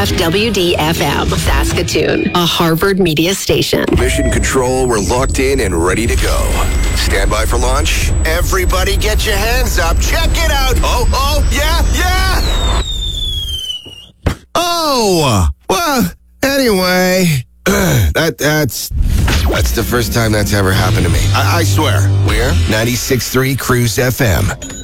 WDFM, Saskatoon, a Harvard media station. Mission Control, we're locked in and ready to go. Stand by for launch. Everybody get your hands up. Check it out. Oh, yeah. Oh, well, anyway, that's the first time that's ever happened to me. I swear. We're 96.3 Cruise FM.